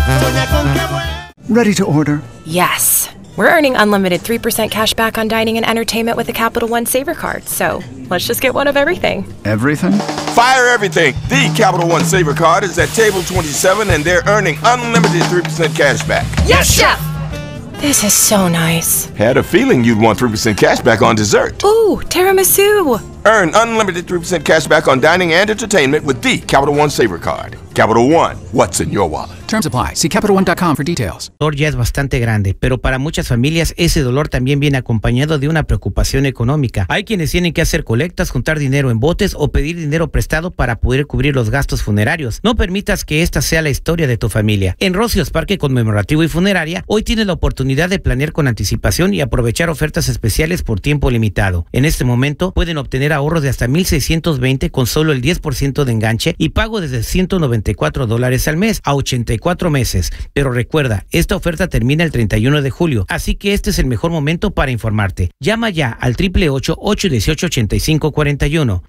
Ready to order? Yes. We're earning unlimited 3% cash back on dining and entertainment with a Capital One Saver card. So let's just get one of everything. Everything? Fire everything. The Capital One Saver card is at table 27 and they're earning unlimited 3% cash back. Yes, Chef! This is so nice. Had a feeling you'd want 3% cash back on dessert. Ooh, tiramisu. Earn unlimited 3% cash back on dining and entertainment with the Capital One Saver card. Capital One, what's in your wallet? Terms apply. See CapitalOne.com for details. El dolor ya es bastante grande, pero para muchas familias ese dolor también viene acompañado de una preocupación económica. Hay quienes tienen que hacer colectas, juntar dinero en botes o pedir dinero prestado para poder cubrir los gastos funerarios. No permitas que esta sea la historia de tu familia. En Rocios Parque Conmemorativo y Funeraria, hoy tienes la oportunidad de planear con anticipación y aprovechar ofertas especiales por tiempo limitado. En este momento pueden obtener ahorros de hasta $1,620 con solo el 10% de enganche y pago desde $194 al mes a 84 meses. Pero recuerda, esta oferta termina el 31 de julio, así que este es el mejor momento para informarte. Llama ya al 888-818-8541,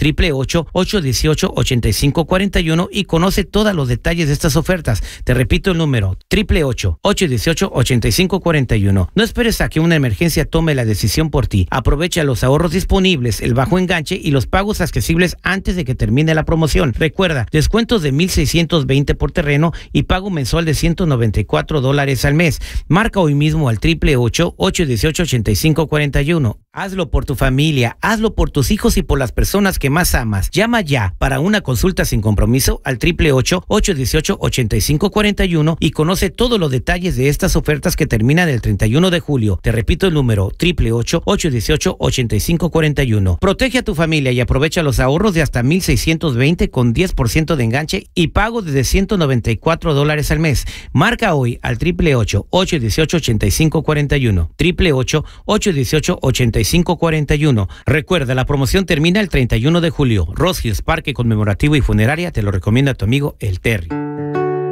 888-818-8541 y conoce todos los detalles de estas ofertas. Te repito el número, 888-818-8541. No esperes a que una emergencia tome la decisión por ti. Aprovecha los ahorros disponibles, el bajo enganche y los pagos accesibles antes de que termine la promoción. Recuerda, descuentos de $1,620 por terreno y pago mensual de $194 al mes. Marca hoy mismo al 888-818-8541. Hazlo por tu familia, hazlo por tus hijos y por las personas que más amas. Llama ya para una consulta sin compromiso al 888-818-8541 y conoce todos los detalles de estas ofertas que terminan el 31 de julio. Te repito el número, 888-818-8541. Protege a tu familia y aprovecha los ahorros de hasta $1,620 con 10% de enganche y pago desde $194 al mes. Marca hoy al 888-818-8541. 888-818-8541. Recuerda, la promoción termina el 31 de julio. Rocios Parque Conmemorativo y Funeraria te lo recomienda tu amigo el Terry.